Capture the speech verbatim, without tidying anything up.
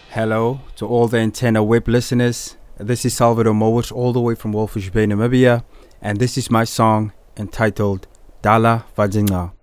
Hello to all the Antenna Web listeners. This is Salvador Mowers all the way from Walvis Bay, Namibia, and this is my song entitled Dala Vajinga.